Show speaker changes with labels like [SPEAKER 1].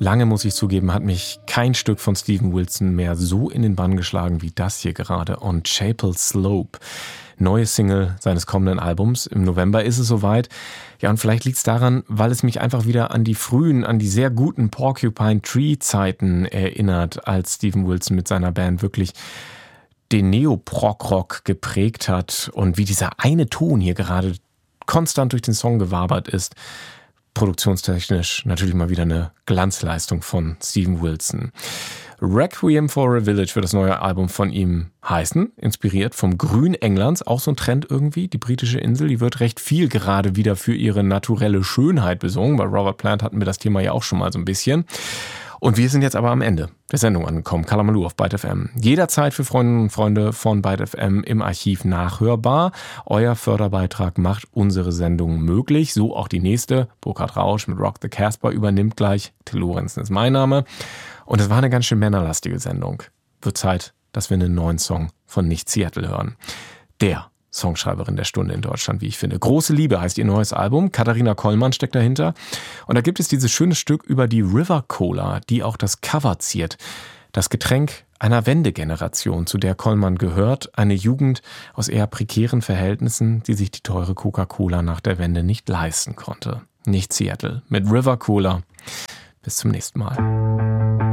[SPEAKER 1] Lange, muss ich zugeben, hat mich kein Stück von Steven Wilson mehr so in den Bann geschlagen wie das hier gerade. On Chapel Slope. Neue Single seines kommenden Albums. Im November ist es soweit. Ja, und vielleicht liegt es daran, weil es mich einfach wieder an die sehr guten Porcupine Tree Zeiten erinnert, als Steven Wilson mit seiner Band wirklich den Neo-Prog-Rock geprägt hat und wie dieser eine Ton hier gerade konstant durch den Song gewabert ist. Produktionstechnisch natürlich mal wieder eine Glanzleistung von Steven Wilson. Requiem for a Village wird das neue Album von ihm heißen, inspiriert vom Grün Englands, auch so ein Trend irgendwie. Die britische Insel, die wird recht viel gerade wieder für ihre naturelle Schönheit besungen. Bei Robert Plant hatten wir das Thema ja auch schon mal so ein bisschen. Und wir sind jetzt aber am Ende der Sendung angekommen. Kalamaloo auf Byte FM. Jederzeit für Freundinnen und Freunde von Byte FM im Archiv nachhörbar. Euer Förderbeitrag macht unsere Sendung möglich. So auch die nächste. Burkhard Rausch mit Rock the Casbah übernimmt gleich. Till Lorenzen ist mein Name. Und es war eine ganz schön männerlastige Sendung. Wird Zeit, dass wir einen neuen Song von Nicht Seattle hören. Der Songschreiberin der Stunde in Deutschland, wie ich finde. Große Liebe heißt ihr neues Album. Katharina Kollmann steckt dahinter. Und da gibt es dieses schöne Stück über die River Cola, die auch das Cover ziert. Das Getränk einer Wendegeneration, zu der Kollmann gehört. Eine Jugend aus eher prekären Verhältnissen, die sich die teure Coca-Cola nach der Wende nicht leisten konnte. Nicht Seattle mit River Cola. Bis zum nächsten Mal.